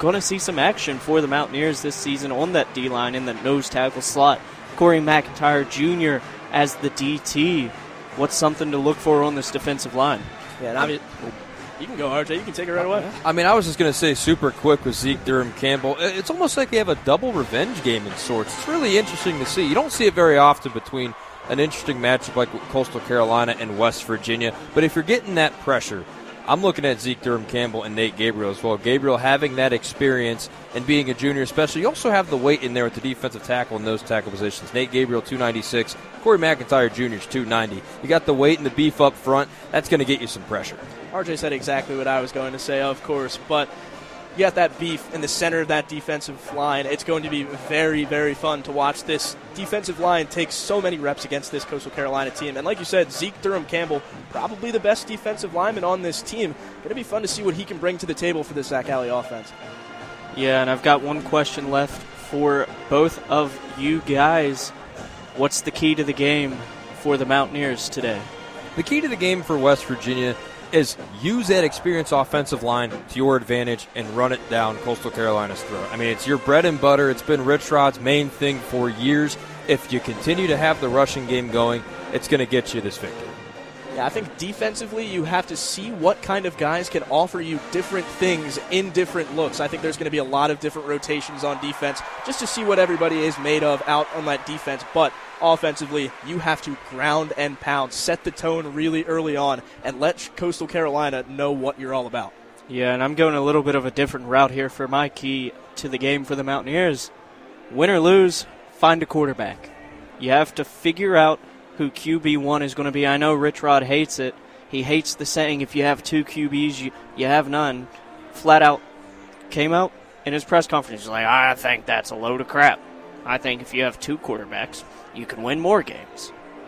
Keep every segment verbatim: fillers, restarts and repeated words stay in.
going to see some action for the Mountaineers this season on that D-line in the nose tackle slot. Corey McIntyre Junior as the D T. What's something to look for on this defensive line? Yeah, and I mean, you can go, R J. You can take it right away. I mean, I was just going to say super quick with Zeke Durham Campbell. It's almost like they have a double revenge game in sorts. It's really interesting to see. You don't see it very often between an interesting matchup like Coastal Carolina and West Virginia. But if you're getting that pressure, I'm looking at Zeke Durham Campbell and Nate Gabriel as well. Gabriel having that experience and being a junior especially. You also have the weight in there with the defensive tackle and those tackle positions. Nate Gabriel, two ninety-six. Corey McIntyre Junior is two ninety. You got the weight and the beef up front. That's going to get you some pressure. R J said exactly what I was going to say, of course, but you got that beef in the center of that defensive line. It's going to be very, very fun to watch this defensive line take so many reps against this Coastal Carolina team. And like you said, Zeke Durham Campbell, probably the best defensive lineman on this team. Going to be fun to see what he can bring to the table for the Zach Alley offense. Yeah, and I've got one question left for both of you guys. What's the key to the game for the Mountaineers today? The key to the game for West Virginia is use that experienced offensive line to your advantage and run it down Coastal Carolina's throat. I mean, it's your bread and butter. It's been Rich Rod's main thing for years. If you continue to have the rushing game going, it's going to get you this victory. Yeah, I think defensively you have to see what kind of guys can offer you different things in different looks. I think there's going to be a lot of different rotations on defense just to see what everybody is made of out on that defense. But offensively, you have to ground and pound, set the tone really early on, and let Coastal Carolina know what you're all about. Yeah, and I'm going a little bit of a different route here for my key to the game for the Mountaineers. Win or lose, find a quarterback. You have to figure out who Q B one is going to be. I know Rich Rod hates it. He hates the saying, if you have two Q Bs, you, you have none. Flat out came out in his press conference. He's like, I think that's a load of crap. I think if you have two quarterbacks, you can win more games.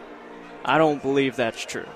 I don't believe that's true.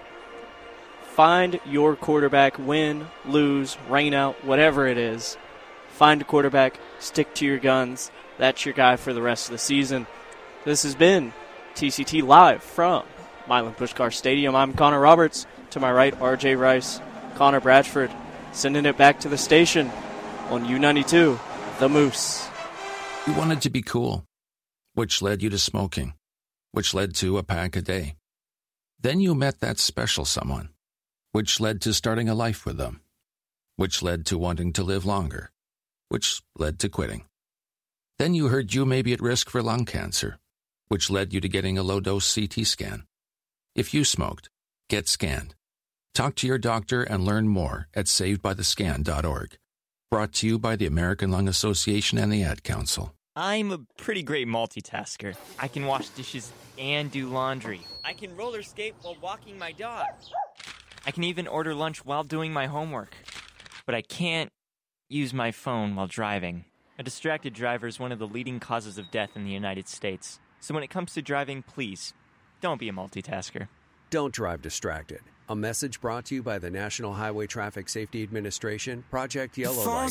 Find your quarterback, win, lose, rain out, whatever it is. Find a quarterback, stick to your guns. That's your guy for the rest of the season. This has been T C T Live from Milan Puskar Stadium. I'm Connor Roberts. To my right, R J Rice, Connor Bradford, sending it back to the station on U ninety-two, The Moose. You wanted to be cool, which led you to smoking, which led to a pack a day. Then you met that special someone, which led to starting a life with them, which led to wanting to live longer, which led to quitting. Then you heard you may be at risk for lung cancer, which led you to getting a low-dose C T scan. If you smoked, get scanned. Talk to your doctor and learn more at saved by the scan dot org. Brought to you by the American Lung Association and the Ad Council. I'm a pretty great multitasker. I can wash dishes and do laundry. I can roller skate while walking my dog. I can even order lunch while doing my homework. But I can't use my phone while driving. A distracted driver is one of the leading causes of death in the United States. So when it comes to driving, please, don't be a multitasker. Don't drive distracted. A message brought to you by the National Highway Traffic Safety Administration, Project Yellow Light,